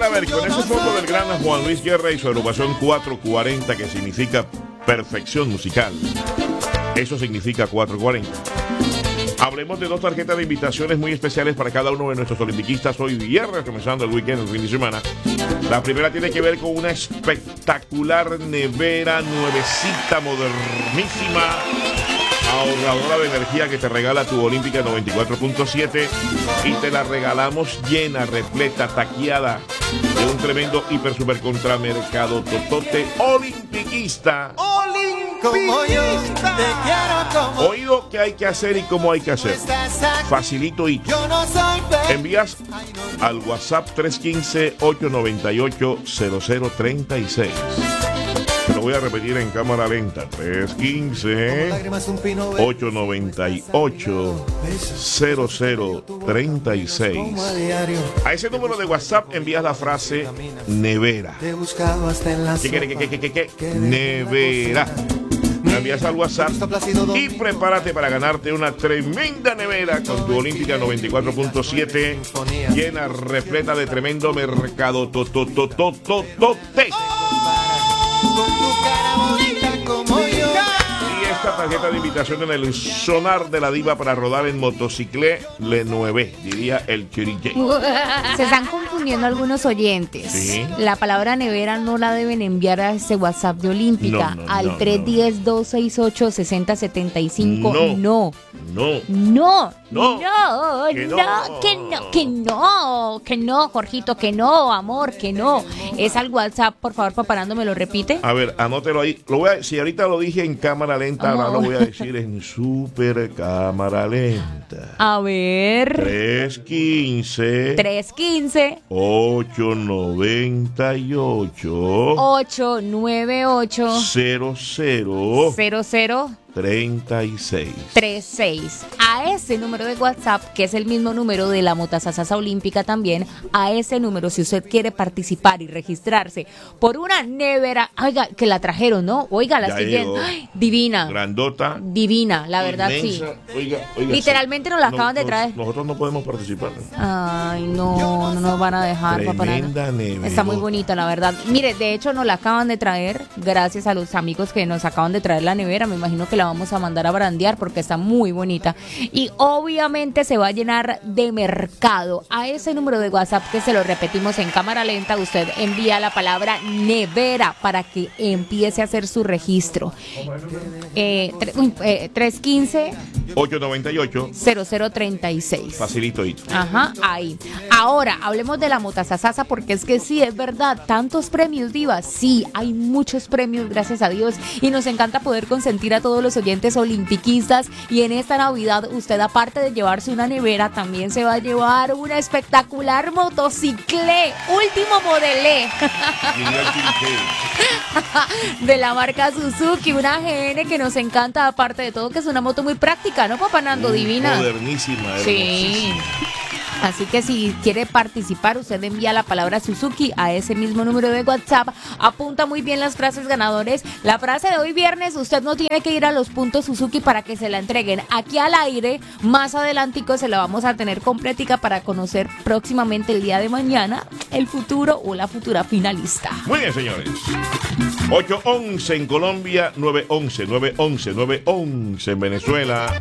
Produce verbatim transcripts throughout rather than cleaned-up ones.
a ver, con ese fondo del gran Juan Luis Guerra y su agrupación cuatrocientos cuarenta, que significa perfección musical. Eso significa cuatrocientos cuarenta. Hablemos de dos tarjetas de invitaciones muy especiales para cada uno de nuestros olimpiquistas hoy viernes, comenzando el weekend, el fin de semana. La primera tiene que ver con una espectacular nevera nuevecita, modernísima, ahorradora de energía, que te regala tu Olímpica noventa y cuatro punto siete, y te la regalamos llena, repleta, taqueada de un tremendo hiper super contramercado totote olimpiquista. Como yo te quiero como Oído qué hay que hacer y cómo hay que hacer. Facilito y yo no soy feliz. envías al WhatsApp tres uno cinco, ocho nueve ocho, cero cero tres seis. Lo voy a repetir en cámara lenta. tres uno cinco, ocho nueve ocho, cero cero tres seis. A ese número de WhatsApp envías la frase nevera. ¿Qué quiere? ¿Qué, qué, qué, qué, qué? Nevera. La envías al WhatsApp y prepárate para ganarte una tremenda nevera con tu Olímpica noventa y cuatro punto siete, llena, repleta de tremendo mercado tototototote. Esta tarjeta de invitación en el sonar de la diva para rodar en motocicleta Le nueve, diría el chirille. Se están confundiendo algunos oyentes. ¿Sí? La palabra nevera no la deben enviar a ese WhatsApp de Olímpica, no, no, al no, tres uno cero, dos seis ocho, seis cero siete cinco. No. No. No. No. No. No. Que No. no. Que no. Que no. Que no, Jorgito. Que no, amor. Que no. Es al WhatsApp, por favor, paparando, ¿me lo repite? A ver, anótelo ahí. Lo voy a, si ahorita lo dije en cámara lenta, ahora Oh. lo voy a decir en super cámara lenta. A ver. tres uno cinco, tres uno cinco, ocho nueve ocho, ocho nueve ocho, cero cero cero cero treinta y seis. tres seis. A ese número de WhatsApp, que es el mismo número de la Motasasasa Olímpica también, a ese número, si usted quiere participar y registrarse por una nevera, oiga, que la trajeron, ¿no? Oiga, la Ya estoy viendo. llegó. Ay, divina. Grandota. Divina, la verdad, Inmensa. sí. Oiga, oiga, Literalmente sí. nos la acaban de nos- traer. Nosotros no podemos participar. Ay, no, no nos van a dejar, papá. Tremenda nevera. Está muy bonita, la verdad. Mire, de hecho nos la acaban de traer, gracias a los amigos que nos acaban de traer la nevera. Me imagino que la vamos a mandar a brandear porque está muy bonita. Y obviamente se va a llenar de mercado. A ese número de WhatsApp, que se lo repetimos en cámara lenta, usted envía la palabra nevera para que empiece a hacer su registro. Eh, tre- uy, eh, tres uno cinco, ocho nueve ocho. cero cero treinta y seis. Facilito y Ajá, ahí. Ahora, hablemos de la Motasasasa, porque es que sí, es verdad, tantos premios, divas. Sí, hay muchos premios, gracias a Dios. Y nos encanta poder consentir a todos los oyentes olimpiquistas. Y en esta Navidad, usted, aparte de llevarse una nevera, también se va a llevar una espectacular motocicleta, último modelé, de la marca Suzuki, una G N que nos encanta, aparte de todo, que es una moto muy práctica, ¿no, papá Nando? Divina. Modernísima. Sí. hermosísima. Así que si quiere participar, usted envía la palabra Suzuki a ese mismo número de WhatsApp. Apunta muy bien las frases ganadores. La frase de hoy viernes, usted no tiene que ir a los puntos Suzuki para que se la entreguen. Aquí al aire, más adelantico, se la vamos a tener completica para conocer próximamente el día de mañana el futuro o la futura finalista. Muy bien, señores. ocho once en Colombia, nueve once, nueve once, nueve once en Venezuela.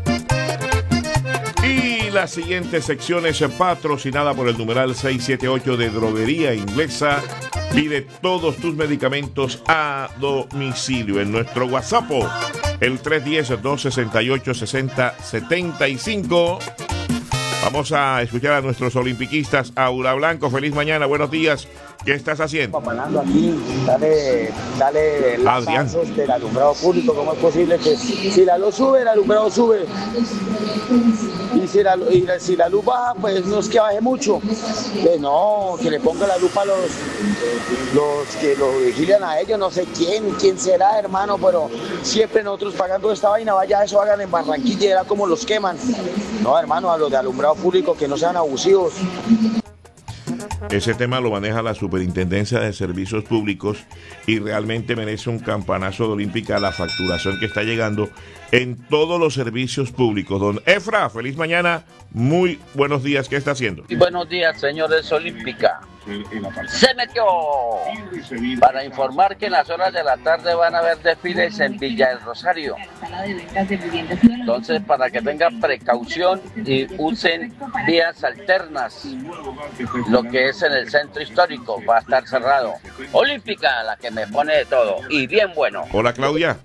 Y la siguiente sección es patrocinada por el numeral seiscientos setenta y ocho de Droguería Inglesa. Pide todos tus medicamentos a domicilio en nuestro WhatsApp, el tres uno cero, dos seis ocho, seis cero siete cinco. Vamos a escuchar a nuestros olimpiquistas. Aura Blanco, feliz mañana, buenos días. ¿Qué estás haciendo? Papanando aquí, dale, dale Adrián. lazos del alumbrado público. ¿Cómo es posible que si la luz sube, el alumbrado sube? Y si la, y la- si la luz baja, pues no es que baje mucho. Pues no, que le ponga la luz a los, los que lo vigilan a ellos, no sé quién, quién será, hermano, pero siempre nosotros pagando esta vaina, vaya, eso hagan en Barranquilla y era como los queman. No, hermano, a los de alumbrado público que no sean abusivos. Ese tema lo maneja la Superintendencia de Servicios Públicos y realmente merece un campanazo de Olímpica la facturación que está llegando en todos los servicios públicos. Don Efra, feliz mañana, muy buenos días, ¿qué está haciendo? Y buenos días, señores Olímpica. Se metió para informar que en las horas de la tarde van a haber desfiles en Villa del Rosario. Entonces, para que tengan precaución y usen vías alternas, lo que es en el centro histórico va a estar cerrado. Olímpica, la que me pone de todo y bien bueno. Hola, Claudia.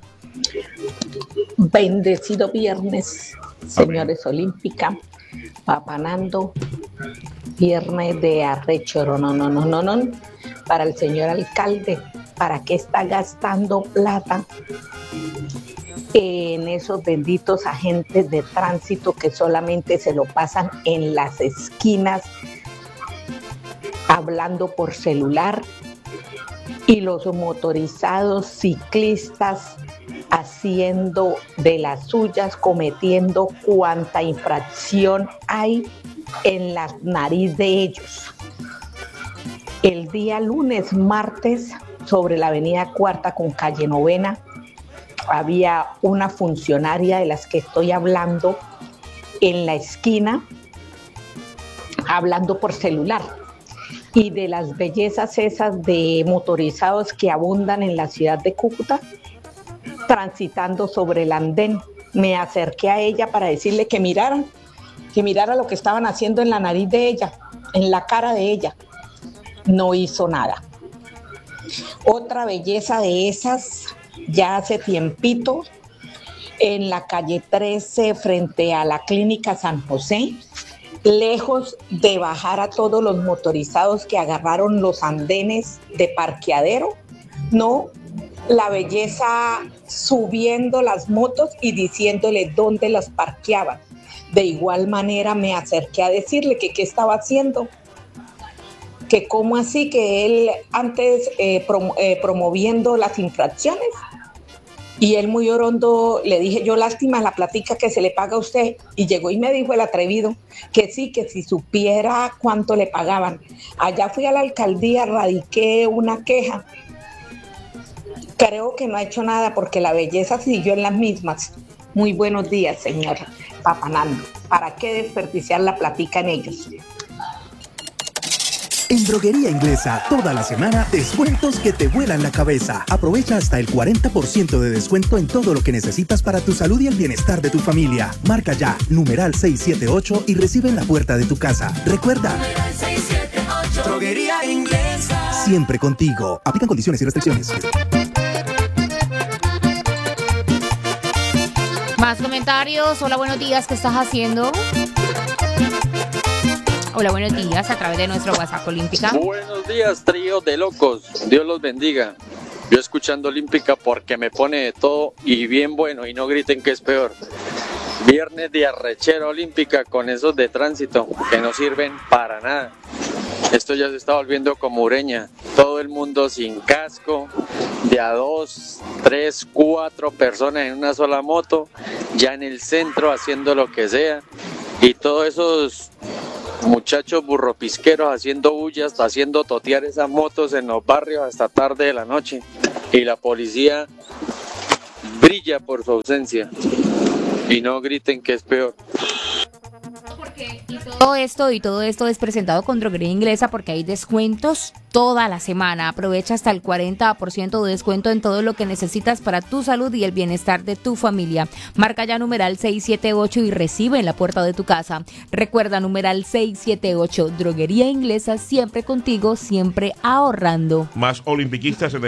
Bendecido viernes, señores. Amén. Olímpica, papanando, viernes de arrecho, no, no, no, no, no, para el señor alcalde. ¿Para qué está gastando plata en esos benditos agentes de tránsito que solamente se lo pasan en las esquinas hablando por celular, y los motorizados ciclistas haciendo de las suyas, cometiendo cuanta infracción hay en la nariz de ellos? El día lunes, martes, sobre la avenida Cuarta con calle Novena, había una funcionaria de las que estoy hablando en la esquina, hablando por celular. Y de las bellezas esas de motorizados que abundan en la ciudad de Cúcuta, transitando sobre el andén, me acerqué a ella para decirle que miraran, que mirara lo que estaban haciendo en la nariz de ella, en la cara de ella. No hizo nada. Otra belleza de esas, ya hace tiempito, en la calle trece, frente a la clínica San José, lejos de bajar a todos los motorizados que agarraron los andenes de parqueadero, no, la belleza subiendo las motos y diciéndole dónde las parqueaban. De igual manera me acerqué a decirle que qué estaba haciendo, que cómo así, que él antes eh, prom- eh, promoviendo las infracciones. Y él muy orondo, le dije yo, lástima la platica que se le paga a usted. Y llegó y me dijo el atrevido que sí, que si supiera cuánto le pagaban. Allá fui a la alcaldía, radiqué una queja. Creo que no ha hecho nada porque la belleza siguió en las mismas. Muy buenos días, señor Papanando. ¿Para qué desperdiciar la platica en ellos? En Droguería Inglesa, toda la semana, descuentos que te vuelan la cabeza. Aprovecha hasta el cuarenta por ciento de descuento en todo lo que necesitas para tu salud y el bienestar de tu familia. Marca ya, numeral seiscientos setenta y ocho y recibe en la puerta de tu casa. Recuerda, seiscientos setenta y ocho, Droguería Inglesa. Siempre contigo. Aplican condiciones y restricciones. Más comentarios. Hola, buenos días. ¿Qué estás haciendo? Hola, buenos días, a través de nuestro WhatsApp Olímpica. Buenos días, trío de locos. Dios los bendiga. Yo escuchando Olímpica porque me pone de todo y bien bueno, y no griten que es peor. Viernes de arrechera Olímpica con esos de tránsito que no sirven para nada. Esto ya se está volviendo como Ureña. Todo el mundo sin casco, de a dos, tres, cuatro personas en una sola moto, ya en el centro haciendo lo que sea. Y todos esos muchachos burropisqueros haciendo bullas, haciendo totear esas motos en los barrios hasta tarde de la noche. Y la policía brilla por su ausencia. Y no griten que es peor. Todo esto y todo esto es presentado con Droguería Inglesa porque hay descuentos toda la semana. Aprovecha hasta el cuarenta por ciento de descuento en todo lo que necesitas para tu salud y el bienestar de tu familia. Marca ya numeral seiscientos setenta y ocho y recibe en la puerta de tu casa. Recuerda numeral seiscientos setenta y ocho. Droguería Inglesa, siempre contigo, siempre ahorrando. Más olimpiquistas en